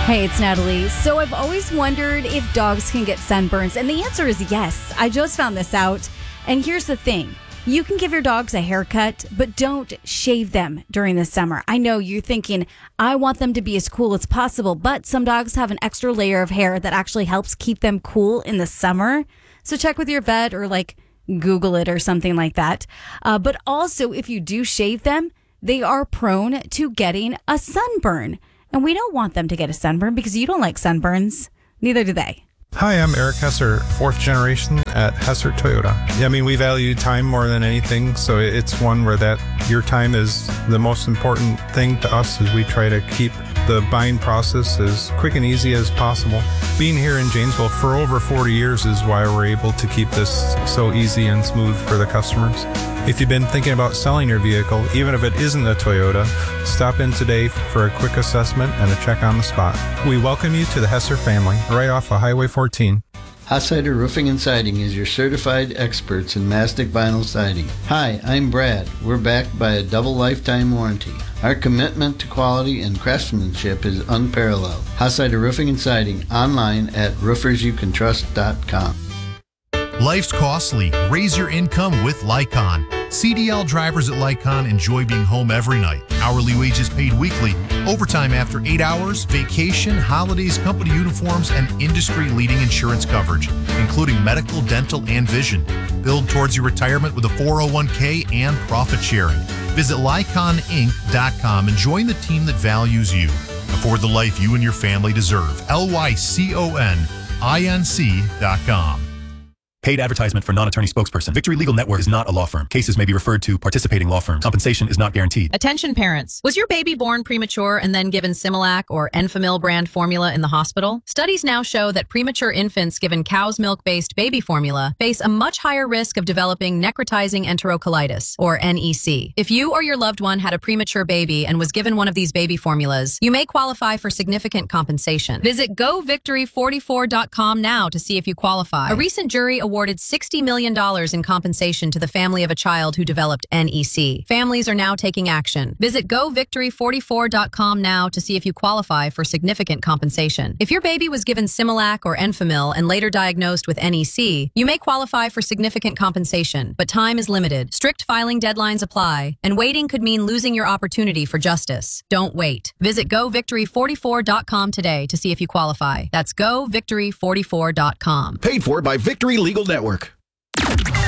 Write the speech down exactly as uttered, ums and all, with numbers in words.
Hey, it's Natalie. So I've always wondered if dogs can get sunburns, and the answer is yes. I just found this out. And here's the thing. You can give your dogs a haircut, but don't shave them during the summer. I know you're thinking, I want them to be as cool as possible, but some dogs have an extra layer of hair that actually helps keep them cool in the summer. So check with your vet or like Google it or something like that. Uh, but also, if you do shave them, they are prone to getting a sunburn. And we don't want them to get a sunburn because you don't like sunburns. Neither do they. Hi, I'm Eric Hesser, fourth generation at Hesser Toyota. Yeah, I mean, we value time more than anything, so it's one where that your time is the most important thing to us as we try to keep the buying process as quick and easy as possible. Being here in Janesville for over forty years is why we're able to keep this so easy and smooth for the customers. If you've been thinking about selling your vehicle, even if it isn't a Toyota, stop in today for a quick assessment and a check on the spot. We welcome you to the Hesser family, right off of Highway fourteen. Hotsider Roofing and Siding is your certified experts in mastic vinyl siding. Hi, I'm Brad. We're backed by a double lifetime warranty. Our commitment to quality and craftsmanship is unparalleled. Hotsider Roofing and Siding, online at roofers you can trust dot com. Life's costly. Raise your income with Lycon. C D L drivers at Lycon enjoy being home every night. Hourly wages paid weekly, overtime after eight hours, vacation, holidays, company uniforms, and industry-leading insurance coverage, including medical, dental, and vision. Build towards your retirement with a four oh one k and profit sharing. Visit lycon inc dot com and join the team that values you. Afford the life you and your family deserve. L Y C O N I N C dot com. Paid advertisement for non-attorney spokesperson. Victory Legal Network is not a law firm. Cases may be referred to participating law firms. Compensation is not guaranteed. Attention parents. Was your baby born premature and then given Similac or Enfamil brand formula in the hospital? Studies now show that premature infants given cow's milk-based baby formula face a much higher risk of developing necrotizing enterocolitis, or N E C. If you or your loved one had a premature baby and was given one of these baby formulas, you may qualify for significant compensation. Visit go victory forty-four dot com now to see if you qualify. A recent jury awarded awarded sixty million dollars in compensation to the family of a child who developed N E C. Families are now taking action. Visit go victory forty-four dot com now to see if you qualify for significant compensation. If your baby was given Similac or Enfamil and later diagnosed with N E C, you may qualify for significant compensation, but time is limited. Strict filing deadlines apply, and waiting could mean losing your opportunity for justice. Don't wait. Visit go victory forty-four dot com today to see if you qualify. That's go victory forty-four dot com. Paid for by Victory Legal Network.